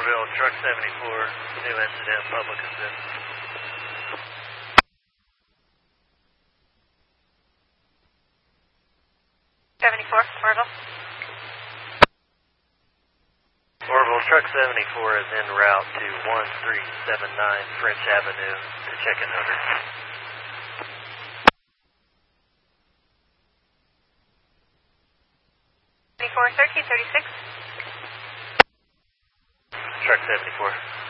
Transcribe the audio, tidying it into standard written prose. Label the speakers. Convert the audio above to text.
Speaker 1: Orville, truck 74, new incident, public assist. Orville, truck 74 is en route to 1379 French Avenue to check in over. Truck 74.